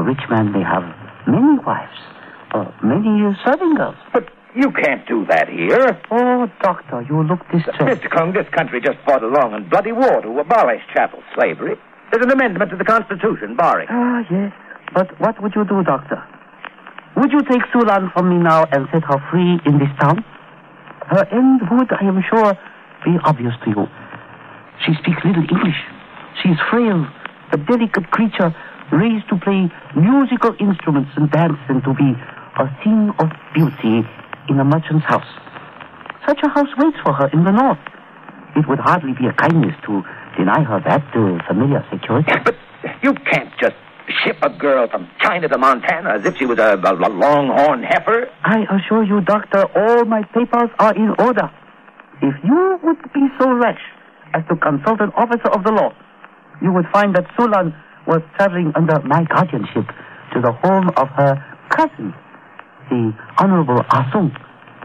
A rich man may have many wives, or many serving girls. But you can't do that here. Oh, doctor, you look distressed. Mr. Kung, this country just fought a long and bloody war to abolish chattel slavery. There's an amendment to the Constitution barring. Ah, yes. But what would you do, doctor? Would you take Sulan from me now and set her free in this town? Her end would, I am sure, be obvious to you. She speaks little English. She is frail, a delicate creature raised to play musical instruments and dance and to be a thing of beauty in a merchant's house. Such a house waits for her in the north. It would hardly be a kindness to deny her that familiar security. But you can't just ship a girl from China to Montana as if she was a longhorn heifer. I assure you, doctor, all my papers are in order. If you would be so rash as to consult an officer of the law, you would find that Sulan was traveling under my guardianship to the home of her cousin, the Honorable Asung.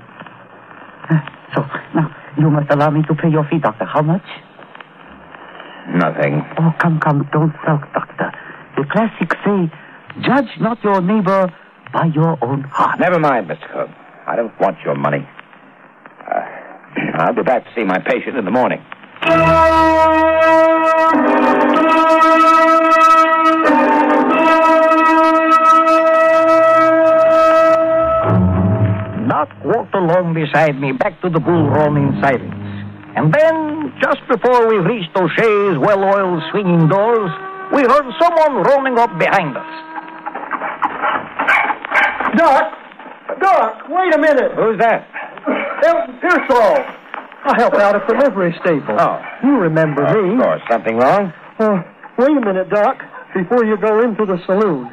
So, now, you must allow me to pay your fee, doctor. How much? Nothing. Oh, come, don't sulk, doctor. The classics say, judge not your neighbor by your own heart. Never mind, Mr. Cook. I don't want your money. I'll be back to see my patient in the morning. Doc walked along beside me back to the bull run in silence. And then, just before we reached O'Shea's well-oiled swinging doors, we heard someone running up behind us. Doc, wait a minute. Who's that? Elton Pearsall. I help out at the livery stable. Oh. You remember me. Of course. Something wrong? Wait a minute, Doc, before you go into the saloon.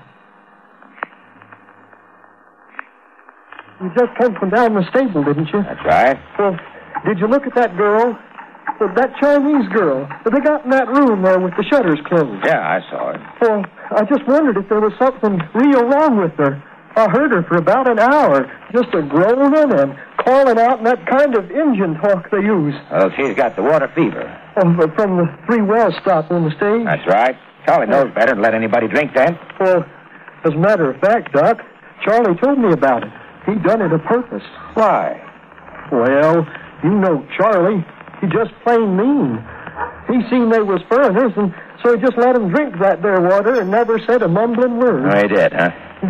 You just came from down the stable, didn't you? That's right. Well, did you look at that girl? That Chinese girl that they got in that room there with the shutters closed? Yeah, I saw her. Well, I just wondered if there was something real wrong with her. I heard her for about an hour, just a groaning and calling out in that kind of Indian talk they use. Well, she's got the water fever. From the 3 well stop on the stage? That's right. Charlie knows better than let anybody drink that. Well, as a matter of fact, Doc, Charlie told me about it. He done it a purpose. Why? Well, you know Charlie. He just plain mean. He seen they was foreigners, and so he just let them drink that there water and never said a mumbling word. Oh, he did, huh?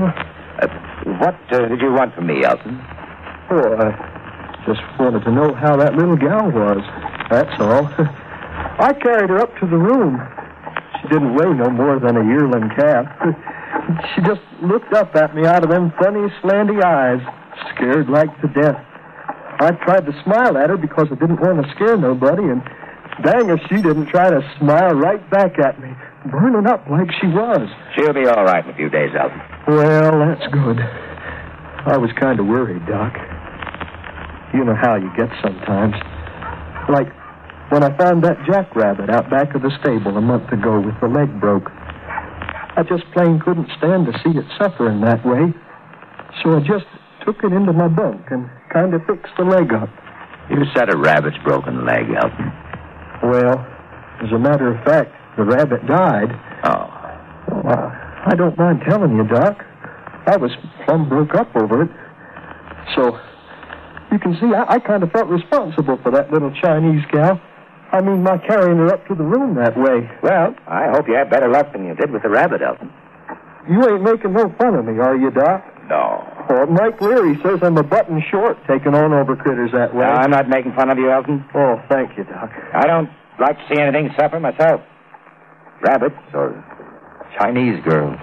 What did you want from me, Elton? Oh, I just wanted to know how that little gal was. That's all. I carried her up to the room. She didn't weigh no more than a yearling calf. She just looked up at me out of them funny, slanty eyes, scared like to death. I tried to smile at her because I didn't want to scare nobody, and dang if she didn't try to smile right back at me, burning up like she was. She'll be all right in a few days, Elton. Well, that's good. I was kind of worried, Doc. You know how you get sometimes. Like when I found that jackrabbit out back of the stable a month ago with the leg broke. I just plain couldn't stand to see it suffering that way. So I just took it into my bunk and kind of fixed the leg up. You said a rabbit's broken leg, Elton. Well, as a matter of fact, the rabbit died. Oh. Well, I don't mind telling you, Doc. I was plumb broke up over it. So, you can see, I kind of felt responsible for that little Chinese gal. I mean, my carrying her up to the room that way. Well, I hope you had better luck than you did with the rabbit, Elton. You ain't making no fun of me, are you, Doc? No. Well, Mike Leary says I'm a button short taking on over critters that way. No, I'm not making fun of you, Elton. Oh, thank you, Doc. I don't like to see anything suffer myself. Rabbits or Chinese girls.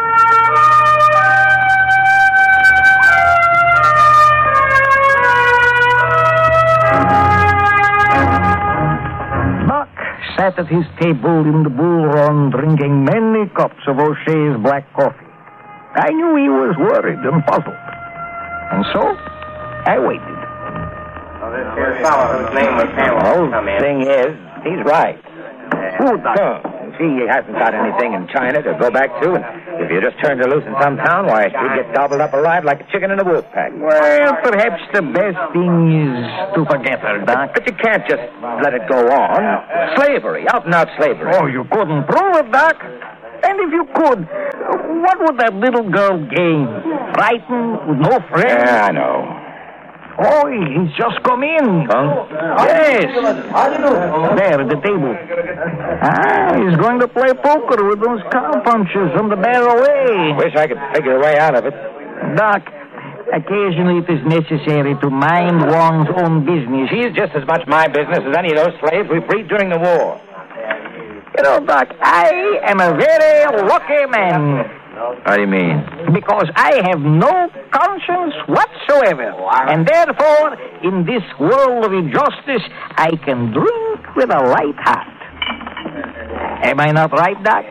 Buck sat at his table in the bull run drinking many cups of O'Shea's black coffee. I knew he was worried and puzzled. And so, I waited. Well, this here fellow whose name was Hamilton come in. Thing is, he's right. Who does? He hasn't got anything in China to go back to, and if you just turned her loose in some town, why, he'd get gobbled up alive like a chicken in a wolf pack. Well, perhaps the best thing is to forget her, Doc. But you can't just let it go on. Slavery, out-and-out slavery. Oh, you couldn't prove it, Doc. And if you could, What would that little girl gain? Frightened, with no friends? Yeah, I know. Oh, he's just come in. Huh? Yes. There at the table. He's going to play poker with those cowpunchers on the barrel way. Wish I could figure a way out of it. Doc, occasionally it is necessary to mind one's own business. She's just as much my business as any of those slaves we freed during the war. You know, Doc, I am a very lucky man. How do you mean? Because I have no conscience whatsoever. And therefore, in this world of injustice, I can drink with a light heart. Am I not right, Doc?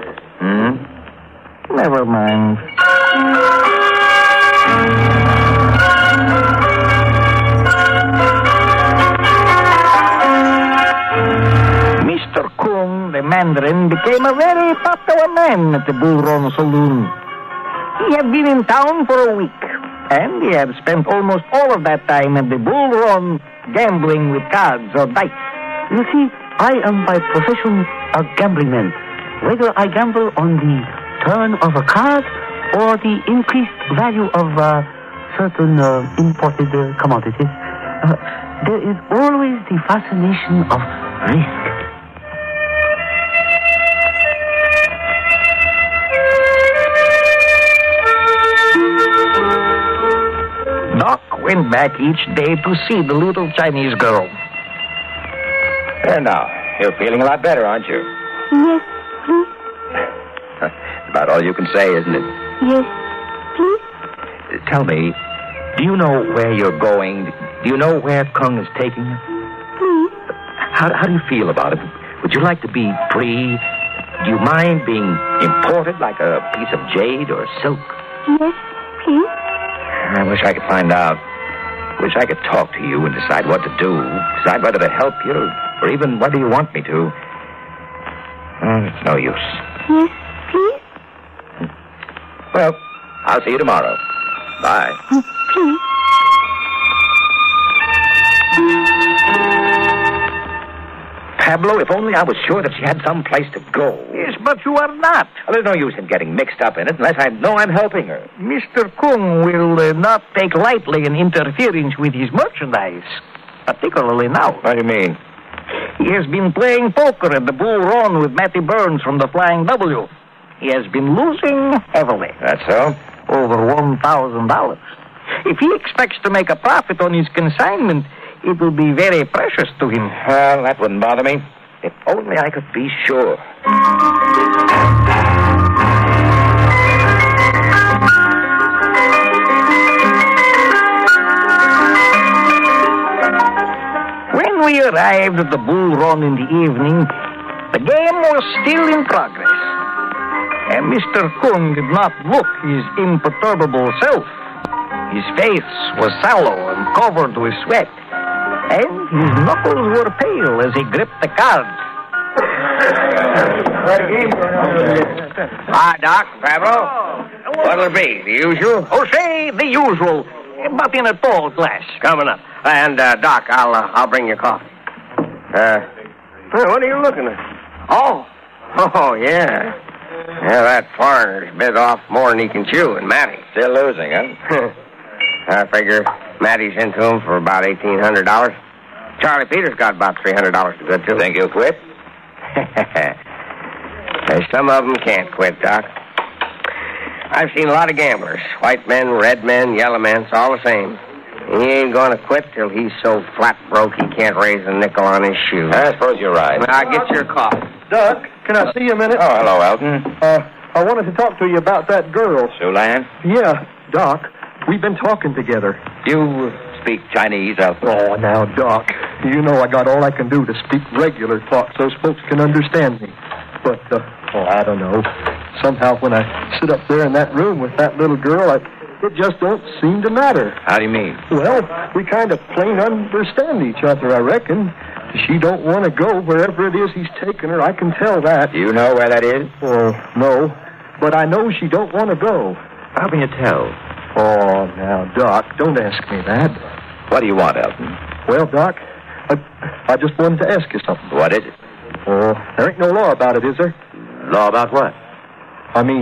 Never mind. Mr. Kung, the Mandarin, became a very popular man at the Bull Run Saloon. He had been in town for a week, and he had spent almost all of that time at the Bull Run gambling with cards or dice. You see, I am by profession a gambling man. Whether I gamble on the turn of a card or the increased value of certain imported commodities, there is always the fascination of risk. Doc went back each day to see the little Chinese girl. There now. You're feeling a lot better, aren't you? Yes, please. About all you can say, isn't it? Yes, please. Tell me, do you know where you're going? Do you know where Kung is taking you? Please. How do you feel about it? Would you like to be free? Do you mind being imported like a piece of jade or silk? Yes, please. I wish I could find out. Wish I could talk to you and decide what to do. Decide whether to help you or even whether you want me to. It's no use. Yes, please. Well, I'll see you tomorrow. Bye. Please. Pablo, if only I was sure that she had some place to go. Yes, but you are not. Well, there's no use in getting mixed up in it unless I know I'm helping her. Mr. Kung will not take lightly an interference with his merchandise, particularly now. What do you mean? He has been playing poker at the Bull Run with Matty Burns from the Flying W. He has been losing heavily. That's so? Over $1,000. If he expects to make a profit on his consignment, it will be very precious to him. Well, that wouldn't bother me. If only I could be sure. When we arrived at the Bull Run in the evening, the game was still in progress. And Mr. Kung did not look his imperturbable self. His face was sallow and covered with sweat, and his knuckles were pale as he gripped the cards. Hi, Doc, Pablo. What'll it be, the usual? Oh, say the usual, but in a tall glass. Coming up. And, Doc, I'll bring you coffee. What are you looking at? Oh, yeah. Yeah, that foreigner's bit off more than he can chew, and Matty. Still losing, huh? I figure Matty's into him for about $1,800. Charlie Peters got about $300 to good, too. Think he'll quit? Some of them can't quit, Doc. I've seen a lot of gamblers. White men, red men, yellow men. It's all the same. He ain't going to quit till he's so flat broke he can't raise a nickel on his shoe. I suppose you're right. Now, get your coffee. Doc, can I see you a minute? Oh, hello, Elton. I wanted to talk to you about that girl. Sulan? Yeah, Doc. We've been talking together. You speak Chinese, Elton? Oh, now, Doc, you know I got all I can do to speak regular talk so folks can understand me. But, I don't know. Somehow when I sit up there in that room with that little girl, it just don't seem to matter. How do you mean? Well, we kind of plain understand each other, I reckon. She don't want to go wherever it is he's taking her. I can tell that. Do you know where that is? Oh, no. But I know she don't want to go. How can you tell? Oh, now, Doc, don't ask me that. What do you want, Elton? Well, Doc, I just wanted to ask you something. What is it? Oh, there ain't no law about it, is there? Law about what? I mean,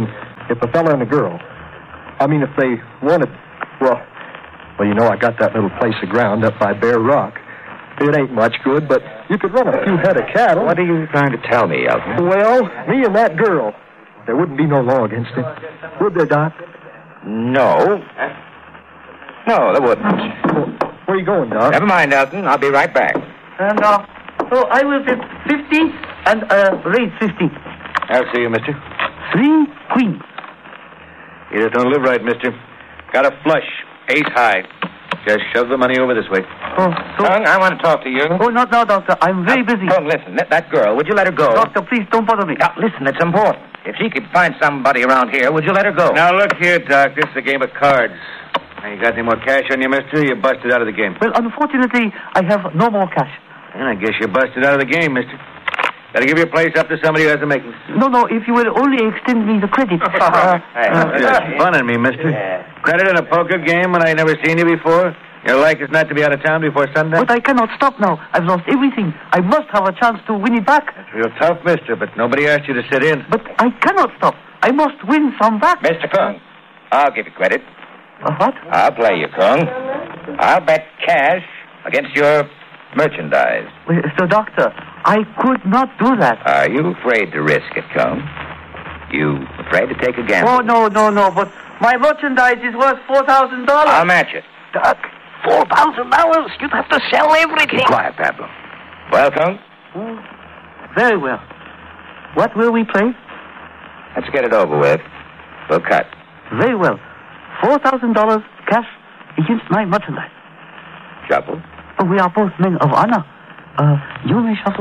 If a fella and a girl. I mean, if they wanted... Well, you know, I got that little place of ground up by Bear Rock. It ain't much good, but you could run a few head of cattle. What are you trying to tell me, Elton? Well, me and that girl. There wouldn't be no law against it. Would there, Doc? No. No, there wouldn't. Where are you going, Doc? Never mind, Elton. I'll be right back. And, so I will get 50 and, raise 50. I'll see you, mister. 3 queens. You just don't live right, mister. Got a flush. Ace high. Just shove the money over this way. Oh, so... Kung, I want to talk to you. Oh, not now, Doctor. I'm very busy. Kung, listen. That girl, would you let her go? Doctor, please don't bother me. Now, listen, it's important. If she could find somebody around here, would you let her go? Now, look here, Doc. This is a game of cards. Now, you got any more cash on you, mister? You busted out of the game. Well, unfortunately, I have no more cash. And I guess you busted out of the game, mister. Gotta give your place up to somebody who has the makings. No, if you will only extend me the credit. You're funning me, mister. Credit in a poker game when I never seen you before? Your like is not to be out of town before sundown? But I cannot stop now. I've lost everything. I must have a chance to win it back. That's real tough, mister, but nobody asked you to sit in. But I cannot stop. I must win some back. Mr. Kung, I'll give you credit. What? I'll play you, Kung. I'll bet cash against your merchandise. Well, so, Doctor, I could not do that. Are you afraid to risk it, Kung? You afraid to take a gamble? Oh, no, but my merchandise is worth $4,000. I'll match it. Doc, $4,000? You'd have to sell everything. Be quiet, Pablo. Well, Kung? Very well. What will we play? Let's get it over with. We'll cut. Very well. $4,000 cash against my merchandise. Shuffle. We are both men of honor. You may shuffle.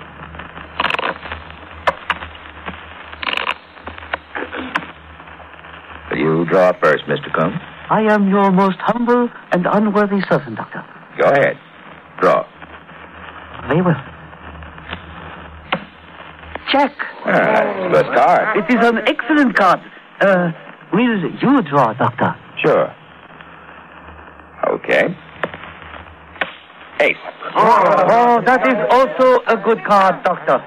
Will you draw first, Mr. Kung? I am your most humble and unworthy servant, Doctor. Go ahead. Draw. Very well. Check. That's a good card. It is an excellent card. Will you draw, Doctor? Sure. Okay. Ace. Oh, that is also a good card, Doctor.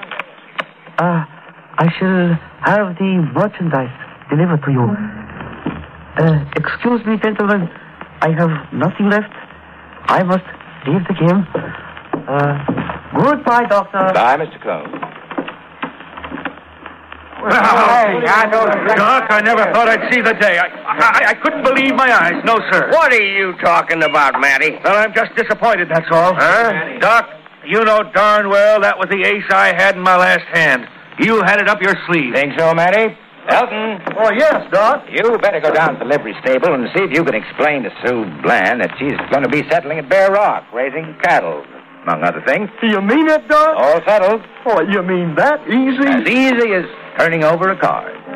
I shall have the merchandise delivered to you. Excuse me, gentlemen. I have nothing left. I must leave the game. Goodbye, Doctor. Bye, Mr. Kung. Doc, I never thought I'd see the day. I couldn't believe my eyes. No, sir. What are you talking about, Matty? Well, I'm just disappointed, that's all. Huh? Doc, you know darn well that was the ace I had in my last hand. You had it up your sleeve. Think so, Matty? Elton? Oh, yes, Doc. You better go down to the livery stable and see if you can explain to Sue Bland that she's going to be settling at Bear Rock, raising cattle, among other things. You mean it, Doc? All settled. Oh, you mean that easy? As easy as turning over a card.